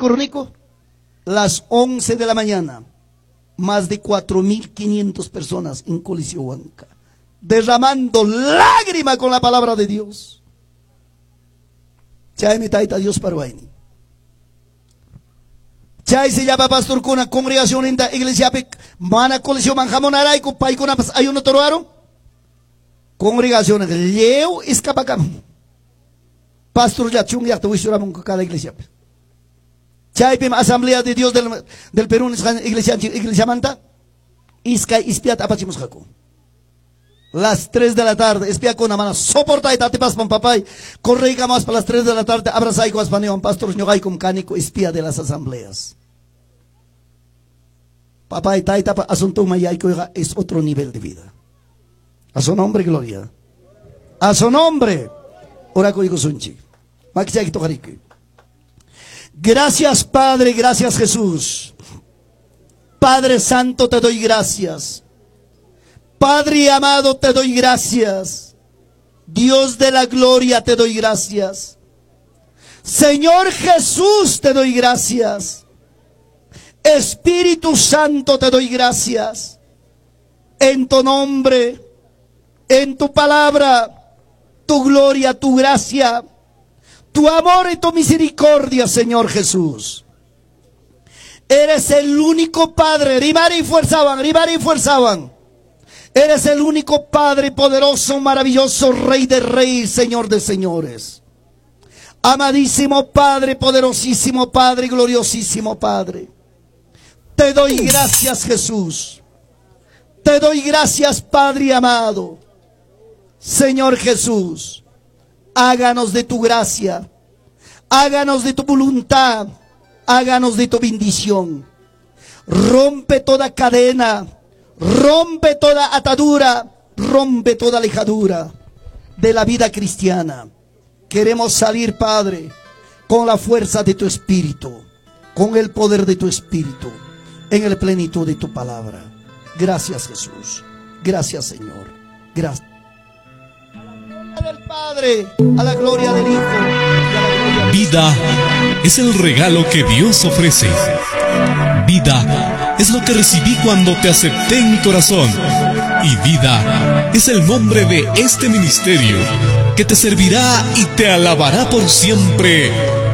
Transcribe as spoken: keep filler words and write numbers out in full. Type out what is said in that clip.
Coronico, las once de la mañana, más de cuatro mil quinientas personas en Coliseo Huanca, derramando lágrima con la palabra de Dios. Chay me taita Dios paruaini. Chay se llama Pastor Kuna, congregación en la iglesia, mana Coliseo Manjamonaraico, paikuna ayuno toruaro. Congregación en Leo Escapacam. Pastor Yachung ya tuvo historia con cada iglesia. Chaypim Asamblea de Dios del, del Perú, iglesia, iglesia manta. Iska ispiat apachimos jaco. Las tres de la tarde, espía con la mano, soporta y tate pas pan papay. Correiga más para las tres de la tarde, abraza y con español, pastor ñogay con cánico, espía de las asambleas. Papay taita asunto mayaico es otro nivel de vida. A su nombre, gloria. A su nombre. Oraco y Sunchi. Gracias, Padre, gracias, Jesús. Padre Santo, te doy gracias. Padre amado, te doy gracias. Dios de la gloria, te doy gracias. Señor Jesús, te doy gracias. Espíritu Santo, te doy gracias. En tu nombre, en tu palabra, tu gloria, tu gracia, tu amor y tu misericordia, Señor Jesús. Eres el único Padre, rimari y fuerzaban, rimari y fuerzaban. Eres el único Padre poderoso, maravilloso, Rey de Reyes, Señor de Señores. Amadísimo Padre, poderosísimo Padre, gloriosísimo Padre. Te doy gracias, Jesús. Te doy gracias, Padre amado. Señor Jesús, háganos de tu gracia, háganos de tu voluntad, háganos de tu bendición. Rompe toda cadena, rompe toda atadura, rompe toda lejadura de la vida cristiana. Queremos salir, Padre, con la fuerza de tu Espíritu, con el poder de tu Espíritu, en la plenitud de tu palabra. Gracias, Jesús. Gracias, Señor. Gracias. Del Padre, a la gloria del Hijo y a la gloria del Vida es el regalo que Dios ofrece. Vida es lo que recibí cuando te acepté en mi corazón. Y vida es el nombre de este ministerio que te servirá y te alabará por siempre.